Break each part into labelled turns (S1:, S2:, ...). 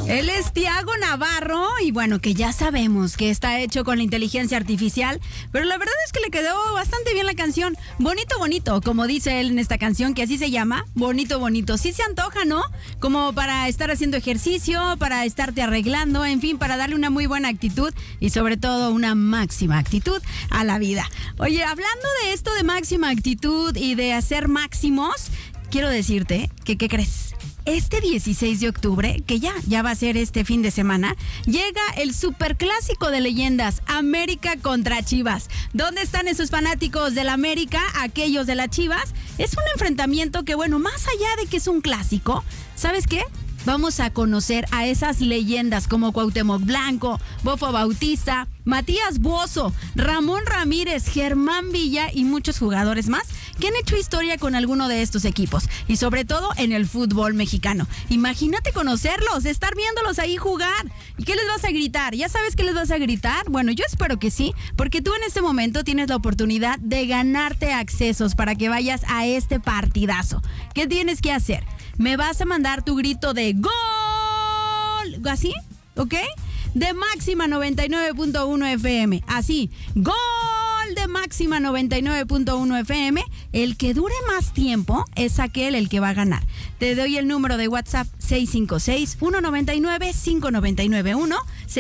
S1: Él es Tiago Navarro y bueno, que ya sabemos que está hecho con la inteligencia artificial, pero la verdad es que le quedó bastante bien la canción. Bonito, bonito, como dice él en esta canción, que así se llama, bonito, bonito. Sí se antoja, ¿no? Como para estar haciendo ejercicio, para estarte arreglando, en fin, para darle una muy buena actitud y sobre todo una máxima actitud a la vida. Oye, hablando de esto de máxima actitud y de hacer máximos, quiero decirte que, ¿qué crees? Este 16 de octubre, que ya va a ser este fin de semana, llega el superclásico de leyendas, América contra Chivas. ¿Dónde están esos fanáticos del América, aquellos de las Chivas? Es un enfrentamiento que, bueno, más allá de que es un clásico, ¿sabes qué? Vamos a conocer a esas leyendas como Cuauhtémoc Blanco, Bofo Bautista, Matías Buoso, Ramón Ramírez, Germán Villa y muchos jugadores más que han hecho historia con alguno de estos equipos y sobre todo en el fútbol mexicano. Imagínate conocerlos, estar viéndolos ahí jugar. ¿Y qué les vas a gritar? ¿Ya sabes qué les vas a gritar? Bueno, yo espero que sí, porque tú en este momento tienes la oportunidad de ganarte accesos para que vayas a este partidazo. ¿Qué tienes que hacer? Me vas a mandar tu grito de ¡Gol! ¿Así? ¿Ok? De Máxima 99.1 FM. Así. ¡Gol! De Máxima 99.1 FM. El que dure más tiempo es aquel el que va a ganar. Te doy el número de WhatsApp 656-199-5991.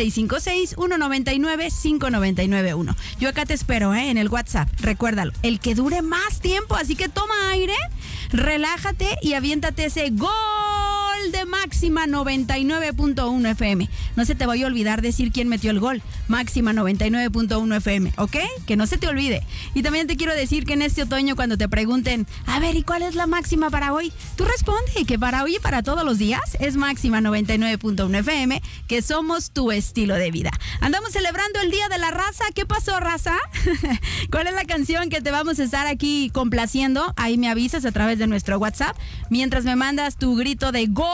S1: 656-199-5991. Yo acá te espero, en el WhatsApp. Recuérdalo. El que dure más tiempo. Así que toma aire, relájate y aviéntate ese gol de Máxima 99.1 FM. No se te vaya a olvidar decir quién metió el gol. Máxima 99.1 FM, ¿ok? Que no se te olvide. Y también te quiero decir que en este otoño cuando te pregunten, a ver, ¿y cuál es la máxima para hoy? Tú responde que para hoy y para todos los días es Máxima 99.1 FM, que somos tu estilo de vida. Andamos celebrando el Día de la Raza. ¿Qué pasó, raza? ¿Cuál es la canción que te vamos a estar aquí complaciendo? Ahí me avisas a través de nuestro WhatsApp, mientras me mandas tu grito de ¡Gol!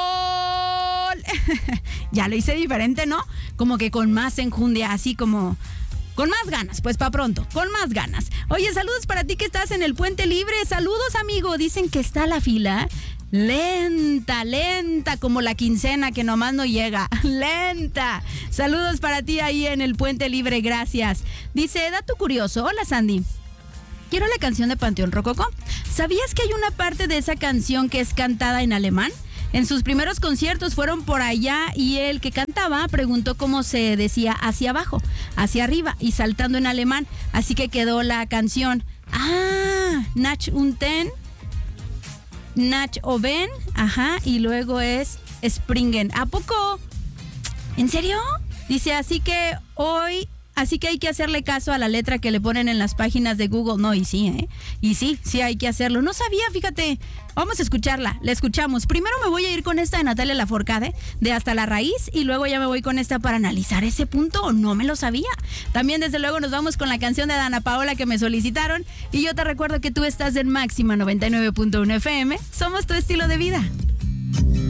S1: Ya lo hice diferente, ¿no? Como que con más enjundia, así como con más ganas, pues para pronto, con más ganas. Oye, saludos para ti que estás en el Puente Libre. Saludos, amigo. Dicen que está la fila lenta, lenta, como la quincena que nomás no llega. Lenta. Saludos para ti ahí en el Puente Libre, gracias. Dice, dato curioso. Hola, Sandy. Quiero la canción de Panteón Rococó. ¿Sabías que hay una parte de esa canción que es cantada en alemán? En sus primeros conciertos fueron por allá y el que cantaba preguntó cómo se decía hacia abajo, hacia arriba y saltando en alemán. Así que quedó la canción. Nach unten, Nach oben, y luego es Springen. ¿A poco? ¿En serio? Dice, así que hay que hacerle caso a la letra que le ponen en las páginas de Google. No, y sí, Y sí hay que hacerlo. No sabía, fíjate. Vamos a escucharla, la escuchamos. Primero me voy a ir con esta de Natalia Lafourcade, de Hasta la Raíz, y luego ya me voy con esta para analizar ese punto. No me lo sabía. También, desde luego, nos vamos con la canción de Dana Paola que me solicitaron. Y yo te recuerdo que tú estás en Máxima 99.1 FM. Somos tu estilo de vida.